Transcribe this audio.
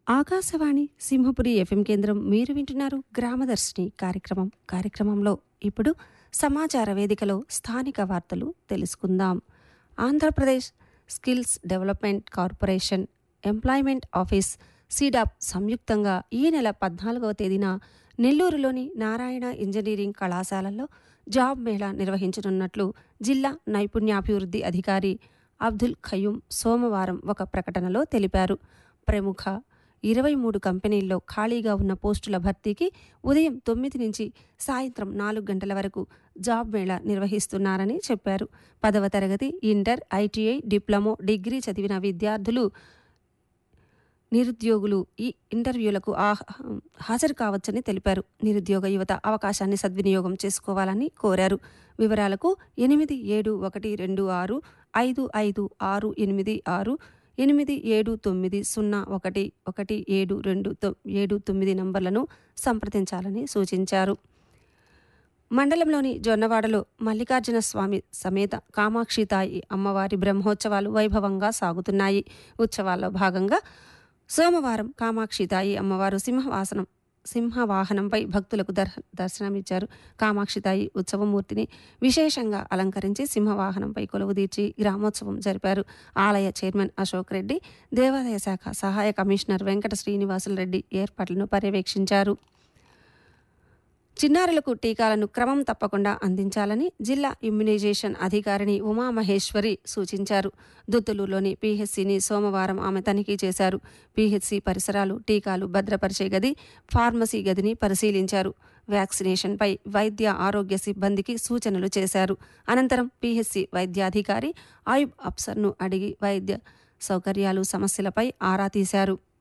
Akashvani Simhapuri FM కేంద్రం. మీరు వింటున్నారు గ్రామదర్శిని కార్యక్రమంలో ఇప్పుడు సమాచార వేదికలో స్థానిక వార్తలు తెలుసుకుందాం. Andhra Pradesh skills development corporation, employment office, SEEDAP సంయుక్తంగా ఈ నెల 14వ తేదీన నెల్లూరులోని నారాయణ ఇంజనీరింగ్ కళాశాలల్లో జాబ్ మేళా నిర్వహించనున్నట్లు జిల్లా నైపుణ్యాభివృద్ధి అధికారి అబ్దుల్ ఖయూమ్ సోమవారం ఒక ప్రకటనలో తెలిపారు. ప్రముఖ 23 కంపెనీల్లో ఖాళీగా ఉన్న పోస్టుల భర్తీకి ఉదయం 9 నుంచి సాయంత్రం 4 గంటల వరకు జాబ్ మేళా నిర్వహిస్తున్నారని చెప్పారు. 10వ తరగతి, ఇంటర్, ఐటీఐ, డిప్లొమా, డిగ్రీ చదివిన విద్యార్థులు, నిరుద్యోగులు ఈ ఇంటర్వ్యూలకు హాజరు కావచ్చని తెలిపారు. నిరుద్యోగ యువత అవకాశాన్ని సద్వినియోగం చేసుకోవాలని కోరారు. వివరాలకు 8712655686 8790111729 నంబర్లను సంప్రదించాలని సూచించారు. మండలంలోని జొన్నవాడలో మల్లికార్జున స్వామి సమేత కామాక్షితాయి అమ్మవారి బ్రహ్మోత్సవాలు వైభవంగా సాగుతున్నాయి. ఉత్సవాల్లో భాగంగా సోమవారం కామాక్షితాయి అమ్మవారు సింహవాహనంపై భక్తులకు దర్శనమిచ్చారు. కామాక్షితాయి ఉత్సవమూర్తిని విశేషంగా అలంకరించి సింహవాహనంపై కొలువుదీర్చి గ్రామోత్సవం జరిపారు. ఆలయ చైర్మన్ అశోక్ రెడ్డి, దేవాదాయ శాఖ సహాయ కమిషనర్ వెంకట శ్రీనివాసులు రెడ్డి ఏర్పాట్లను పర్యవేక్షించారు. చిన్నారులకు టీకాలను క్రమం తప్పకుండా అందించాలని జిల్లా ఇమ్యునైజేషన్ అధికారిని ఉమామహేశ్వరి సూచించారు. దుత్తులూరులోని పీహెచ్సీని సోమవారం ఆమె తనిఖీ చేశారు. పీహెచ్సీ పరిసరాలు, టీకాలు భద్రపరిచే గది, ఫార్మసీ గదిని పరిశీలించారు. వ్యాక్సినేషన్పై వైద్య ఆరోగ్య సిబ్బందికి సూచనలు చేశారు. అనంతరం పీహెచ్సీ వైద్యాధికారి ఆయుబ్ అఫ్సర్ను అడిగి వైద్య సౌకర్యాలు, సమస్యలపై ఆరా తీశారు.